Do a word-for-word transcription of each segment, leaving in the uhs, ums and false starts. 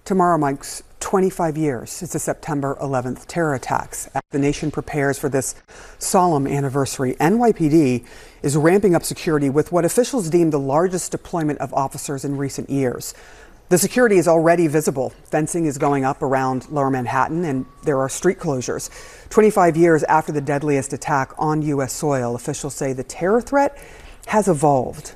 Tomorrow marks twenty-five years since the September eleventh terror attacks. As the nation prepares for this solemn anniversary, N Y P D is ramping up security with what officials deem the largest deployment of officers in recent years. The security is already visible. Fencing is going up around Lower Manhattan, and there are street closures. twenty-five years after the deadliest attack on U S soil, officials say the terror threat has evolved.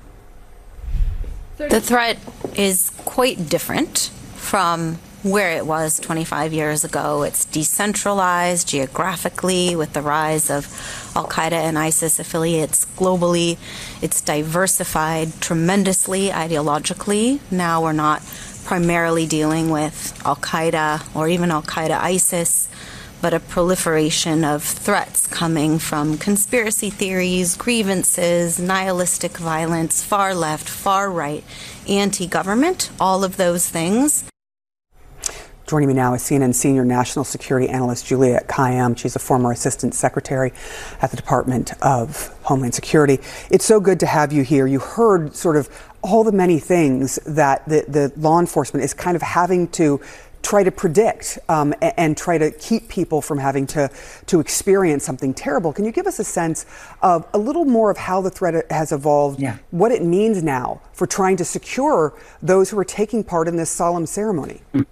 The threat is quite different from where it was twenty-five years ago. It's decentralized geographically with the rise of Al-Qaeda and ISIS affiliates globally. It's diversified tremendously ideologically. Now we're not primarily dealing with Al-Qaeda or even Al-Qaeda ISIS, but a proliferation of threats coming from conspiracy theories, grievances, nihilistic violence, far left, far right, anti-government, all of those things. Joining me now is C N N senior national security analyst Juliette Kayyem. She's a former assistant secretary at the Department of Homeland Security. It's so good to have you here. You heard sort of all the many things that the, the law enforcement is kind of having to try to predict um, and, and try to keep people from having to, to experience something terrible. Can you give us a sense of a little more of how the threat has evolved, yeah. what it means now for trying to secure those who are taking part in this solemn ceremony? Mm.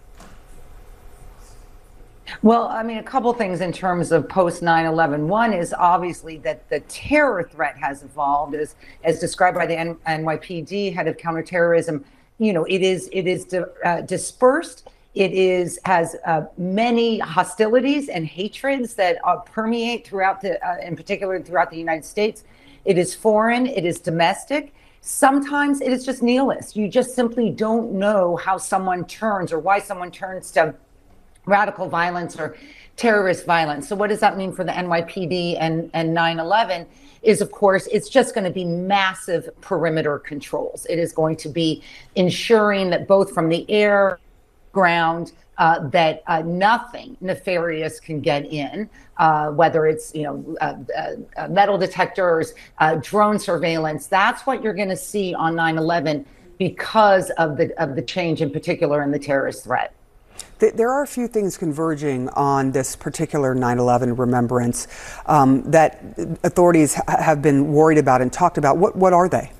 Well, I mean, a couple things in terms of post nine eleven. One is obviously that the terror threat has evolved, as as described by the N Y P D head of counterterrorism. You know, it is it is di- uh, dispersed. It is has uh, many hostilities and hatreds that uh, permeate throughout the, uh, in particular throughout the United States. It is foreign. It is domestic. Sometimes it is just nihilist. You just simply don't know how someone turns or why someone turns to radical violence or terrorist violence. So what does that mean for the N Y P D and, and nine eleven is, of course, it's just going to be massive perimeter controls. It is going to be ensuring that both from the air, ground, uh, that uh, nothing nefarious can get in, uh, whether it's, you know, uh, uh, metal detectors, uh, drone surveillance. That's what you're going to see on nine eleven because of the of the change in particular in the terrorist threat. There are a few things converging on this particular nine eleven remembrance um, that authorities ha- have been worried about and talked about. What what are they?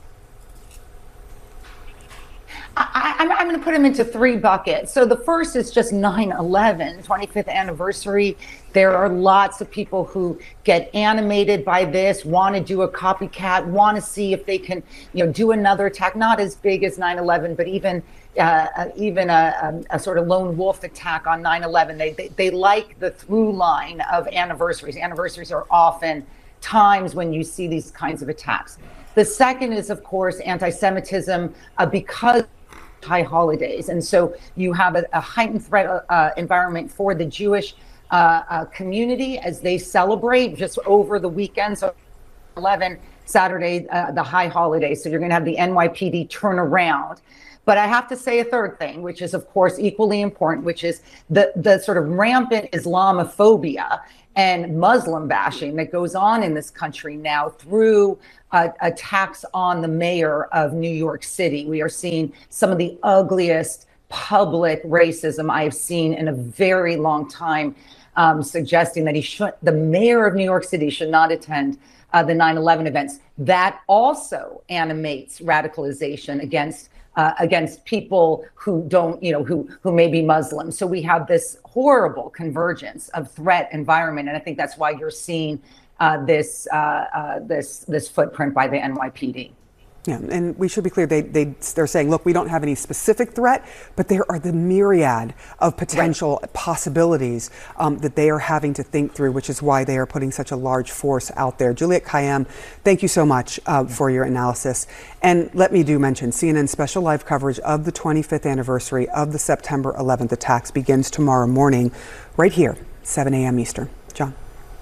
I, I'm, I'm going to put them into three buckets. So the first is just nine eleven, twenty-fifth anniversary. There are lots of people who get animated by this, want to do a copycat, want to see if they can, you know, do another attack, not as big as nine eleven, but even uh, even a, a, a sort of lone wolf attack on nine eleven. They, they they like the through line of anniversaries. Anniversaries are often times when you see these kinds of attacks. The second is, of course, anti-Semitism uh, because high holidays. And so you have a, a heightened threat uh, environment for the Jewish uh, uh, community as they celebrate just over the weekend. So eleven, Saturday, uh, the high holidays. So you're going to have the N Y P D turn around. But I have to say a third thing, which is, of course, equally important, which is the, the sort of rampant Islamophobia and Muslim bashing that goes on in this country now through uh, attacks on the mayor of New York City. We are seeing some of the ugliest public racism I have seen in a very long time, um, suggesting that he should, the mayor of New York City should not attend uh, the nine eleven events. That also animates radicalization against Uh, against people who don't, you know, who who may be Muslim. So we have this horrible convergence of threat environment, and I think that's why you're seeing uh, this uh, uh, this this footprint by the N Y P D. Yeah, and we should be clear, they, they, they're saying, look, we don't have any specific threat, but there are the myriad of potential right. possibilities um, that they are having to think through, which is why they are putting such a large force out there. Juliette Kayyem, thank you so much uh, for your analysis. And let me do mention, C N N special live coverage of the twenty-fifth anniversary of the September eleventh attacks begins tomorrow morning, right here, seven a.m. Eastern. John.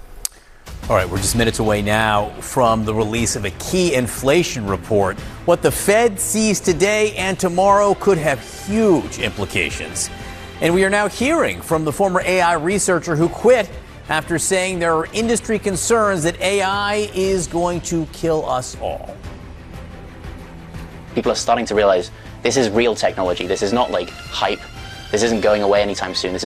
All right, we're just minutes away now from the release of a key inflation report. What the Fed sees today and tomorrow could have huge implications. And we are now hearing from the former A I researcher who quit after saying there are industry concerns that A I is going to kill us all. People are starting to realize This is real technology. This is not like hype. This isn't going away anytime soon. This